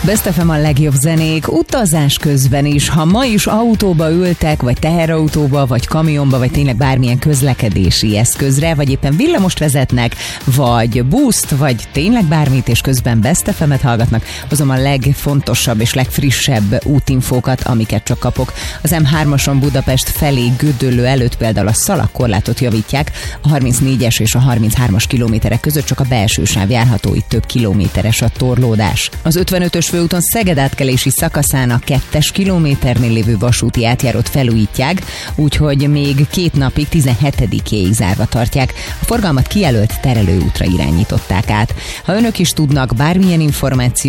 Best FM a legjobb zenék utazás közben is. Ha ma is autóba ültek, vagy teherautóba, vagy kamionba, vagy tényleg bármilyen közlekedési eszközre, vagy éppen villamost vezetnek, vagy buszt, vagy tényleg bármit, és közben Best FM-et hallgatnak, hozom a legfontosabb és legfrissebb útinfókat, amiket csak kapok. Az M3-ason Budapest felé Gödöllő előtt például a szalagkorlátot javítják, a 34-es és a 33-as kilométerek között csak a belső sáv járható, itt több kilométeres a torlódás. Az 55-ös főúton Szeged átkelési szakaszán a 2-es kilométernél lévő vasúti átjárót felújítják, úgyhogy még 2 napig 17-éig zárva tartják. A forgalmat kijelölt terelőútra irányították át. Ha önök is tudnak bármilyen információ